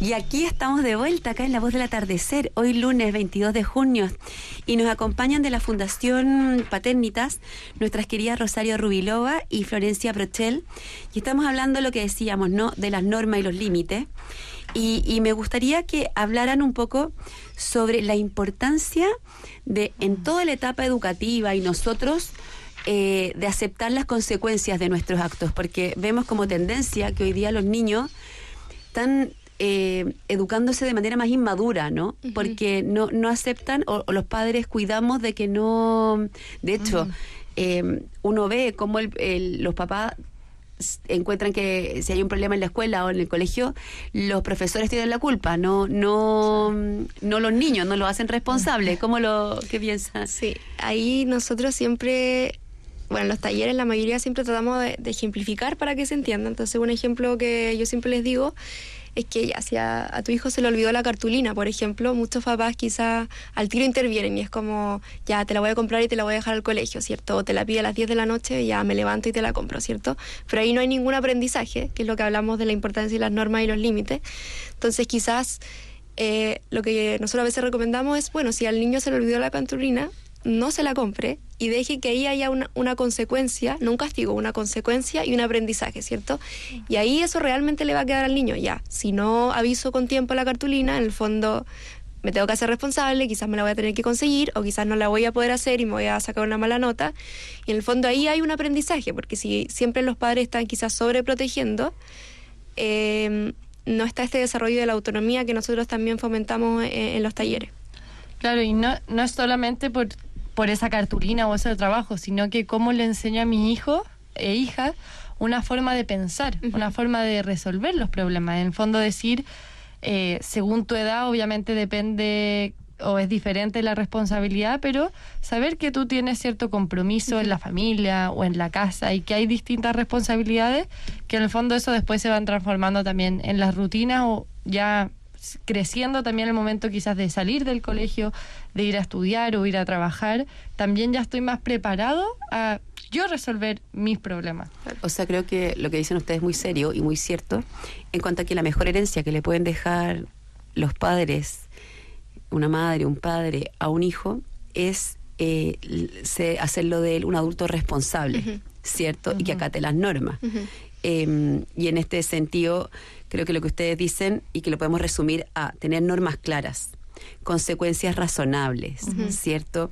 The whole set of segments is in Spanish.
Y aquí estamos de vuelta, acá en La Voz del Atardecer, hoy lunes 22 de junio, y nos acompañan de la Fundación Paternitas nuestras queridas Rosario Rubilova y Florencia Brochel, y estamos hablando de lo que decíamos, ¿no?, de las normas y los límites, y me gustaría que hablaran un poco sobre la importancia de, en toda la etapa educativa y nosotros, de aceptar las consecuencias de nuestros actos, porque vemos como tendencia que hoy día los niños están educándose de manera más inmadura, ¿no? Uh-huh. Porque no aceptan, o los padres cuidamos de que no... De hecho, uno ve cómo los papás encuentran que si hay un problema en la escuela o en el colegio, los profesores tienen la culpa, no los niños, no los hacen responsables. ¿Qué piensan? Sí, ahí nosotros siempre... Bueno, en los talleres la mayoría siempre tratamos de ejemplificar para que se entienda. Entonces, un ejemplo que yo siempre les digo es que ya, si a tu hijo se le olvidó la cartulina, por ejemplo, muchos papás quizás al tiro intervienen y es como, ya, te la voy a comprar y te la voy a dejar al colegio, ¿cierto? O te la pide a las 10 de la noche y ya me levanto y te la compro, ¿cierto? Pero ahí no hay ningún aprendizaje, que es lo que hablamos de la importancia de las normas y los límites. Entonces, quizás lo que nosotros a veces recomendamos es, bueno, si al niño se le olvidó la cartulina, no se la compre y deje que ahí haya una consecuencia, no un castigo, una consecuencia y un aprendizaje, ¿cierto? Y ahí eso realmente le va a quedar al niño. Ya, si no aviso con tiempo la cartulina, en el fondo me tengo que hacer responsable, quizás me la voy a tener que conseguir o quizás no la voy a poder hacer y me voy a sacar una mala nota. Y en el fondo ahí hay un aprendizaje, porque si siempre los padres están quizás sobreprotegiendo, no está este desarrollo de la autonomía que nosotros también fomentamos en los talleres. Claro, y no es solamente por esa cartulina o ese trabajo, sino que cómo le enseño a mi hijo e hija una forma de pensar, uh-huh, una forma de resolver los problemas. En el fondo decir, según tu edad, obviamente depende o es diferente la responsabilidad, pero saber que tú tienes cierto compromiso, uh-huh, en la familia o en la casa y que hay distintas responsabilidades, que en el fondo eso después se van transformando también en las rutinas o ya creciendo también el momento quizás de salir del colegio, de ir a estudiar o ir a trabajar, también ya estoy más preparado a yo resolver mis problemas. O sea, creo que lo que dicen ustedes es muy serio y muy cierto en cuanto a que la mejor herencia que le pueden dejar los padres, una madre, un padre, a un hijo, es hacerlo de él un adulto responsable, uh-huh, ¿cierto? Uh-huh. Y que acate las normas. Uh-huh. Y en este sentido, creo que lo que ustedes dicen, y que lo podemos resumir a tener normas claras, consecuencias razonables, uh-huh, ¿cierto?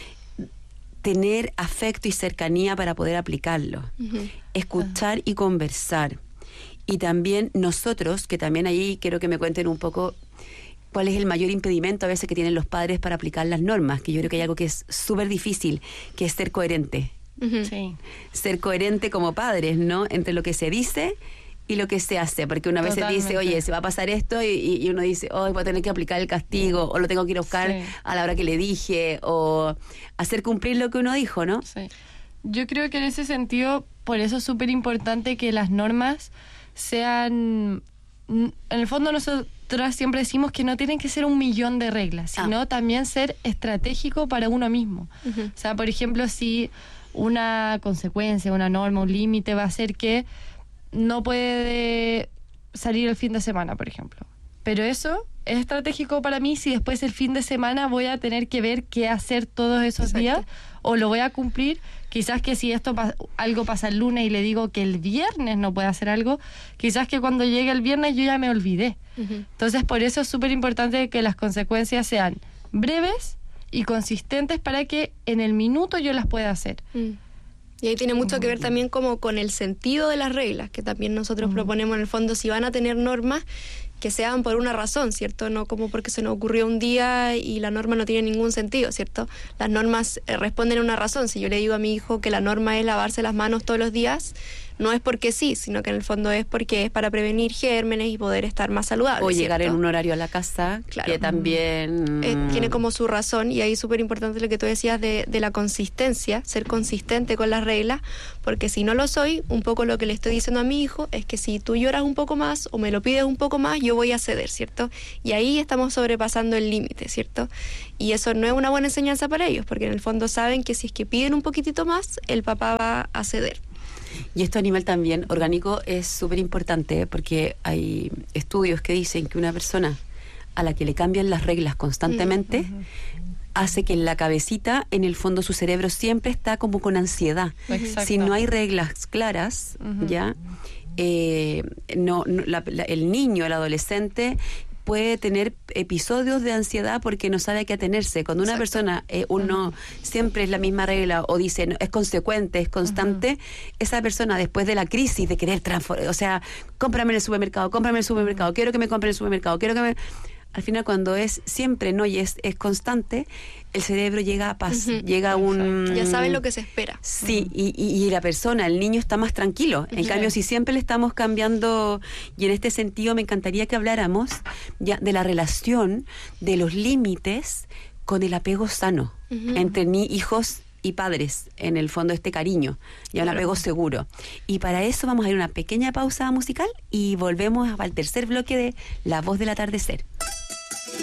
Tener afecto y cercanía para poder aplicarlo, uh-huh, escuchar, uh-huh, y conversar. Y también nosotros, que también ahí quiero que me cuenten un poco cuál es el mayor impedimento a veces que tienen los padres para aplicar las normas, que yo creo que hay algo que es súper difícil, que es ser coherente. Uh-huh. Sí. Ser coherente como padres, ¿no? Entre lo que se dice y lo que se hace, porque una vez se dice, oye, se va a pasar esto, y uno dice, voy a tener que aplicar el castigo, o lo tengo que ir a buscar, sí, a la hora que le dije, o hacer cumplir lo que uno dijo, ¿no? Sí. Yo creo que en ese sentido, por eso es súper importante que las normas sean, en el fondo nosotras siempre decimos que no tienen que ser 1.000.000 de reglas, sino también ser estratégico para uno mismo. Uh-huh. O sea, por ejemplo, si una consecuencia, una norma, un límite va a ser que no puede salir el fin de semana, por ejemplo. Pero eso es estratégico para mí si después el fin de semana voy a tener que ver qué hacer todos esos Exacto. días o lo voy a cumplir. Quizás que si algo pasa el lunes y le digo que el viernes no puede hacer algo, quizás que cuando llegue el viernes yo ya me olvidé. Uh-huh. Entonces, por eso es súper importante que las consecuencias sean breves y consistentes para que en el minuto yo las pueda hacer. Y ahí tiene mucho que ver también como con el sentido de las reglas, que también nosotros proponemos en el fondo, si van a tener normas, que sean por una razón, ¿cierto? No como porque se nos ocurrió un día y la norma no tiene ningún sentido, ¿cierto? Las normas responden a una razón. Si yo le digo a mi hijo que la norma es lavarse las manos todos los días, no es porque sí, sino que en el fondo es porque es para prevenir gérmenes y poder estar más saludable. O llegar ¿cierto? en un horario a la casa, claro, que también... tiene como su razón, y ahí es súper importante lo que tú decías de la consistencia, ser consistente con las reglas, porque si no lo soy, un poco lo que le estoy diciendo a mi hijo es que si tú lloras un poco más o me lo pides un poco más, yo voy a ceder, ¿cierto? Y ahí estamos sobrepasando el límite, ¿cierto? Y eso no es una buena enseñanza para ellos, porque en el fondo saben que si es que piden un poquitito más, el papá va a ceder. Y esto a nivel también orgánico es súper importante porque hay estudios que dicen que una persona a la que le cambian las reglas constantemente hace que en la cabecita, en el fondo, su cerebro siempre está como con ansiedad. Exacto. Si no hay reglas claras, ¿ya? El niño, el adolescente puede tener episodios de ansiedad porque no sabe a qué atenerse. Cuando una persona, uno siempre es la misma regla o dice, no, es consecuente, es constante, esa persona después de la crisis de querer transformar, o sea, cómprame en el supermercado, quiero que me compre en el supermercado, quiero que me... Al final, cuando es siempre no y es constante, el cerebro llega a paz, llega a un... Ya saben lo que se espera. Sí, y la persona, el niño está más tranquilo. En cambio, si siempre le estamos cambiando, y en este sentido me encantaría que habláramos ya de la relación, de los límites con el apego sano entre hijos y padres, en el fondo este cariño, y un apego seguro. Y para eso vamos a ir a una pequeña pausa musical y volvemos al tercer bloque de La Voz del Atardecer.